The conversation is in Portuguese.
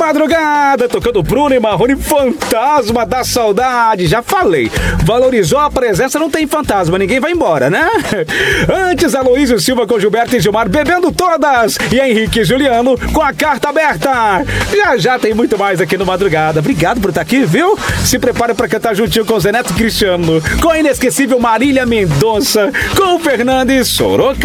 Madrugada, tocando Bruno e Marrone, Fantasma da Saudade. Já falei, valorizou a presença, não tem fantasma, ninguém vai embora, né? Antes, Aloysio Silva com Gilberto e Gilmar bebendo todas. E Henrique e Juliano com a carta aberta. Já tem muito mais aqui no Madrugada. Obrigado por estar aqui, viu? Se prepare para cantar juntinho com o Zé Neto Cristiano, com a inesquecível Marília Mendonça, com o Fernando e Soroca.